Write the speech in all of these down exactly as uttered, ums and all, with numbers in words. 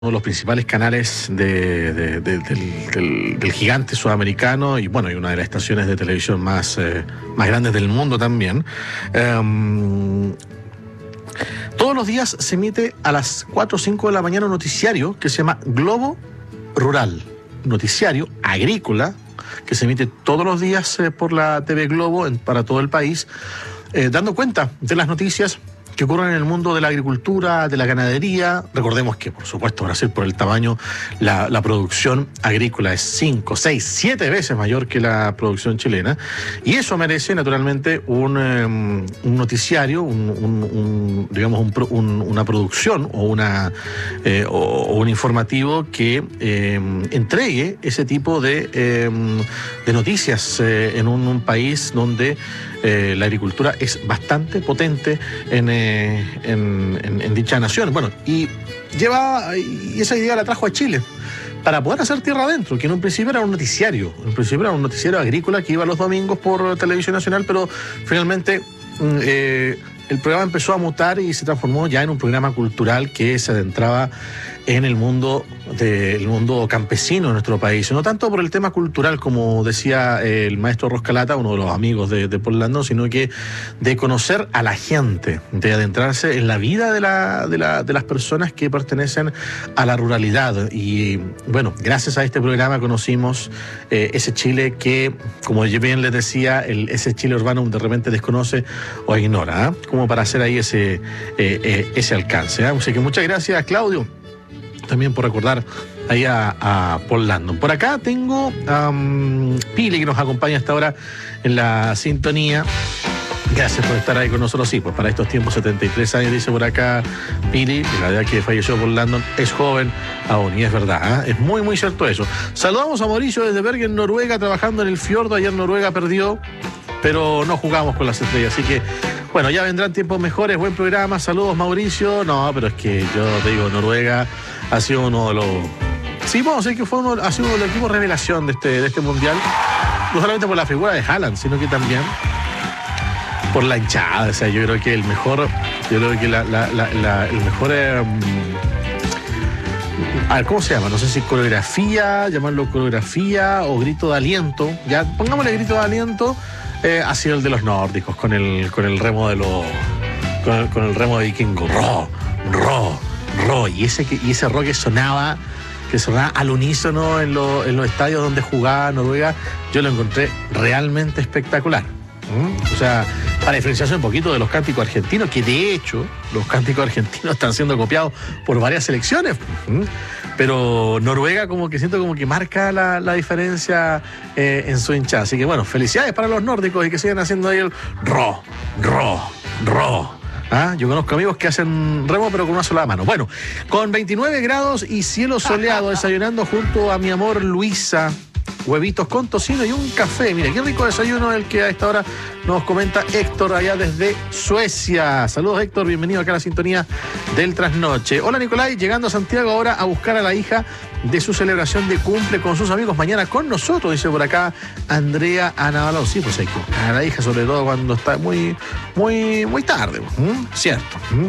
uno de los principales canales de, de, de, del, del, del gigante sudamericano y bueno, y una de las estaciones de televisión más, eh, más grandes del mundo también. Um, todos los días se emite a las cuatro o cinco de la mañana un noticiario que se llama Globo Rural, noticiario agrícola que se emite todos los días eh, por la T V Globo en, para todo el país, eh, dando cuenta de las noticias que ocurren en el mundo de la agricultura, de la ganadería. Recordemos que, por supuesto, Brasil, por el tamaño, la, la producción agrícola es cinco, seis, siete veces mayor que la producción chilena. Y eso merece, naturalmente, un, um, un noticiario, un, un, un, digamos, un, un, una producción o, una, eh, o, o un informativo que eh, entregue ese tipo de, eh, de noticias eh, en un, un país donde eh, la agricultura es bastante potente en En, en, en dicha nación. Bueno, y lleva, y esa idea la trajo a Chile para poder hacer tierra adentro, que en un principio era un noticiario, en un principio era un noticiario agrícola que iba los domingos por Televisión Nacional, pero finalmente eh, el programa empezó a mutar y se transformó ya en un programa cultural que se adentraba en el mundo del mundo campesino de nuestro país, no tanto por el tema cultural, como decía el maestro Roscalata, uno de los amigos de, de Paul Landon, sino que de conocer a la gente, de adentrarse en la vida de, la, de, la, de las personas que pertenecen a la ruralidad. Y bueno, gracias a este programa conocimos eh, ese Chile que, como yo bien les decía, el, ese Chile urbano de repente desconoce o ignora, ¿eh? Como para hacer ahí ese, eh, eh, ese alcance, ¿eh? Así que muchas gracias, Claudio, también por recordar ahí a, a Paul Landon. Por acá tengo a um, Pili, que nos acompaña hasta ahora en la sintonía. Gracias por estar ahí con nosotros. Sí, pues para estos tiempos, setenta y tres años, dice por acá Pili, la verdad que falleció Paul Landon, es joven aún, y es verdad, ¿eh? Es muy, muy cierto eso. Saludamos a Mauricio desde Bergen, Noruega, trabajando en el fiordo. Ayer Noruega perdió, pero no jugamos con las estrellas, así que bueno, ya vendrán tiempos mejores. Buen programa, saludos Mauricio. No, pero es que yo te digo, Noruega ha sido uno de los... Sí, vamos a decir que fue uno, ha sido uno de los equipos revelación de este, de este mundial, no solamente por la figura de Haaland, sino que también por la hinchada. O sea, yo creo que el mejor, yo creo que la, la, la, la, el mejor... Eh, a ver, ¿cómo se llama? No sé si coreografía, llamarlo coreografía o grito de aliento. Ya, pongámosle grito de aliento. Eh, ha sido el de los nórdicos con el, con el remo de los con el, con el remo de vikingo. Ro, ro, ro. Y ese, y ese ro que sonaba, que sonaba al unísono en, lo, en los estadios donde jugaba Noruega, yo lo encontré realmente espectacular. ¿Mm? O sea, para diferenciarse un poquito de los cánticos argentinos, que de hecho los cánticos argentinos están siendo copiados por varias selecciones. ¿Mm? Pero Noruega como que siento como que marca la, la diferencia eh, en su hinchada. Así que bueno, felicidades para los nórdicos y que sigan haciendo ahí el ro, ro, ro. ¿Ah? Yo conozco amigos que hacen remo pero con una sola mano. Bueno, con veintinueve grados y cielo soleado, desayunando junto a mi amor Luisa, huevitos con tocino y un café. Mira, qué rico desayuno el que a esta hora nos comenta Héctor allá desde Suecia. Saludos, Héctor, bienvenido acá a la sintonía del Trasnoche. Hola, Nicolai, llegando a Santiago ahora a buscar a la hija de su celebración de cumple con sus amigos mañana con nosotros, dice por acá Andrea Anabalao. Sí, pues hay que buscar a la hija, sobre todo cuando está muy, muy, muy tarde. ¿Mm? Cierto. ¿Mm?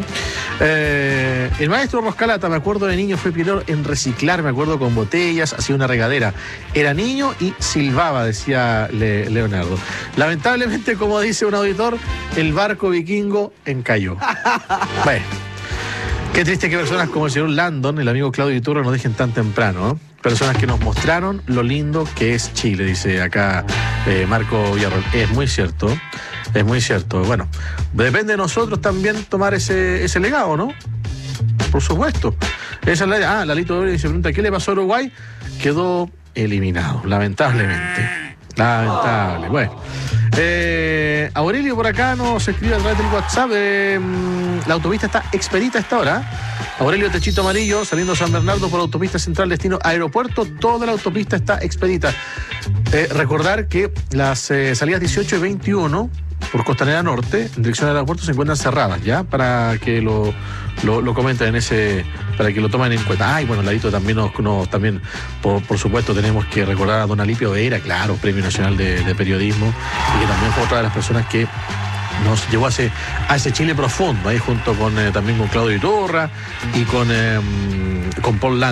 Eh, el maestro Roscalata, me acuerdo de niño, fue pionero en reciclar, me acuerdo, con botellas, hacía una regadera. Era niño y silbaba, decía Le- Leonardo. Lamentablemente, como dice un auditor, el barco vikingo encalló. Bueno. Qué triste que personas como el señor Landon, el amigo Claudio Iturra, nos dejen tan temprano, ¿eh? Personas que nos mostraron lo lindo que es Chile, dice acá eh, Marco Villarroel. Es muy cierto, es muy cierto. Bueno, depende de nosotros también tomar ese, ese legado, ¿no? Por supuesto. Esa es la... Ah, Lalito Doble dice, pregunta, ¿qué le pasó a Uruguay? Quedó eliminado, lamentablemente. Lamentable. Bueno. Eh, Aurelio por acá nos escribe a través del WhatsApp. Eh, la autopista está expedita a esta hora. Aurelio Techito Amarillo, saliendo San Bernardo por autopista central, destino aeropuerto. Toda la autopista está expedita. Eh, recordar que las eh, salidas dieciocho y veintiuno por Costanera Norte, en dirección al aeropuerto, se encuentran cerradas, ¿ya? Para que lo, lo, lo comenten en ese, para que lo tomen en cuenta. Ay, bueno, Ladito también nos, nos también, por, por supuesto, tenemos que recordar a don Alipio Vera, claro, Premio Nacional de, de Periodismo, y que también fue otra de las personas que nos llevó a ese, a ese Chile profundo, ahí junto con eh, también con Claudio Iturra y con, eh, con Paul Landa.